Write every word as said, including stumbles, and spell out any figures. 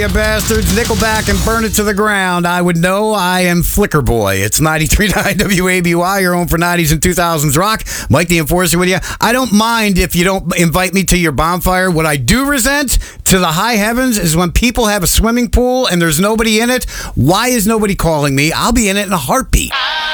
you bastards. Nickelback and Burn It to the Ground. I would know. I am Flicker Boy. It's ninety-three point nine W A B Y, your home for nineties and two thousands rock. Mike the Enforcer with you. I don't mind if you don't invite me to your bonfire. What I do resent to the high heavens is when people have a swimming pool and there's nobody in it. Why is nobody calling me? I'll be in it in a heartbeat.